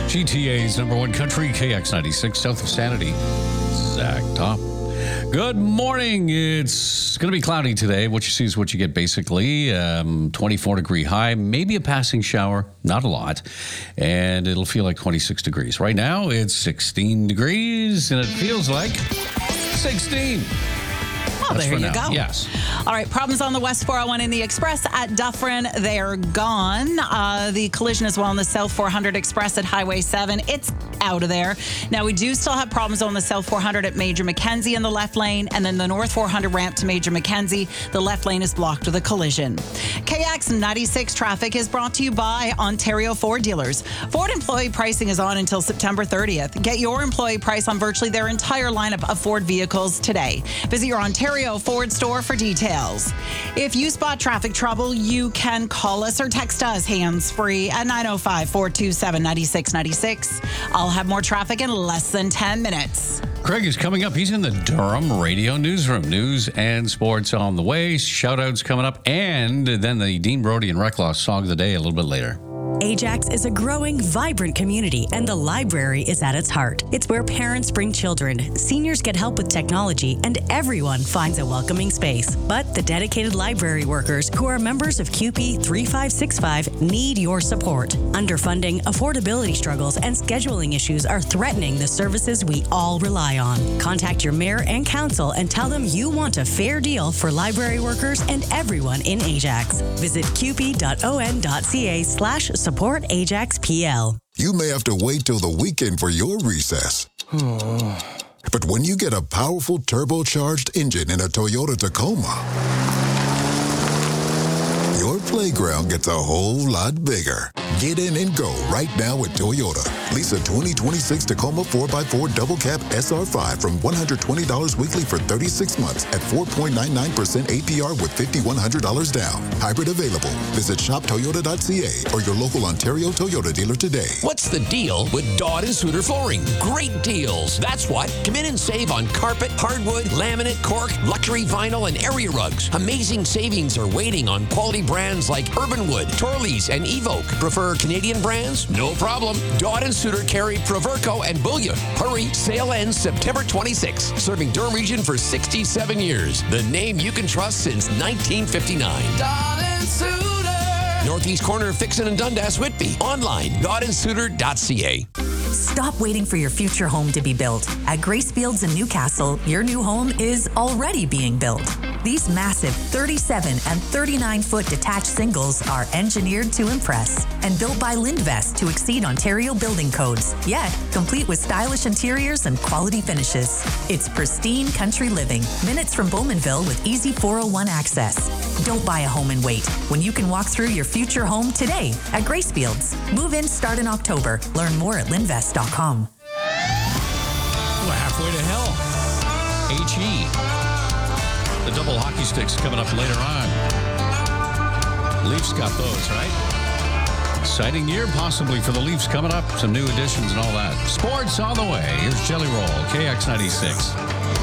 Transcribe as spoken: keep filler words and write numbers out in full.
G T A's number one country, K X ninety-six, south of Sanity. Zach Top. Good morning. It's going to be cloudy today. What you see is what you get, basically. Um, twenty-four degree high, maybe a passing shower, not a lot. And it'll feel like twenty-six degrees. Right now, it's sixteen degrees, and it feels like sixteen. Oh, That's there you now. go. Yes. All right, problems on the West four oh one in the Express at Dufferin. They're gone. Uh, the collision as well on the South four hundred Express at Highway seven. It's out of there. Now, we do still have problems on the South four hundred at Major Mackenzie in the left lane, and then the North four hundred ramp to Major Mackenzie. The left lane is blocked with a collision. K X ninety-six traffic is brought to you by Ontario Ford dealers. Ford employee pricing is on until September thirtieth. Get your employee price on virtually their entire lineup of Ford vehicles today. Visit your Ontario Ford store for details. If you spot traffic trouble, you can call us or text us hands-free at nine oh five, four two seven, nine six nine six. I'll have more traffic in less than ten minutes. Craig is coming up. He's in the Durham Radio Newsroom. News and sports on the way. Shout-outs coming up. And then the Dean Brody and Reckloss Song of the Day a little bit later. Ajax is a growing, vibrant community, and the library is at its heart. It's where parents bring children, seniors get help with technology, and everyone finds a welcoming space. But the dedicated library workers who are members of Q P three five six five need your support. Underfunding, affordability struggles, and scheduling issues are threatening the services we all rely on. Contact your mayor and council and tell them you want a fair deal for library workers and everyone in Ajax. Visit qp.on.ca slash support Ajax P L. You may have to wait till the weekend for your recess. But when you get a powerful turbocharged engine in a Toyota Tacoma, your playground gets a whole lot bigger. Get in and go right now at Toyota. Lease a twenty twenty-six Tacoma four by four Double Cab S R five from one hundred twenty dollars weekly for thirty-six months at four point nine nine percent A P R with five thousand one hundred dollars down. Hybrid available. Visit shop toyota dot c a or your local Ontario Toyota dealer today. What's the deal with Dodd and Suter Flooring? Great deals. That's what. Come in and save on carpet, hardwood, laminate, cork, luxury vinyl, and area rugs. Amazing savings are waiting on quality brands like Urbanwood, Torleys, and Evoke. Prefer Canadian brands? No problem. Dodd and Suter carry Proverco and Boulia. Hurry, sale ends September twenty-sixth. Serving Durham Region for sixty-seven years. The name you can trust since nineteen fifty-nine. Dodd and Suter. Northeast corner of Fixon and Dundas, Whitby. Online, dodd and suter dot c a. Stop waiting for your future home to be built. At Grace Fields in Newcastle, your new home is already being built. These massive thirty-seven and thirty-nine foot detached singles are engineered to impress and built by Lindvest to exceed Ontario building codes, yet complete with stylish interiors and quality finishes. It's pristine country living, minutes from Bowmanville with easy four oh one access. Don't buy a home and wait when you can walk through your future home today at Grace Fields. Move in start in October. Learn more at lindvest dot com. We're halfway to hell. H E. The double hockey sticks coming up later on. Leafs got those, right? Exciting year possibly for the Leafs coming up. Some new additions and all that. Sports on the way. Here's Jelly Roll, K X ninety-six.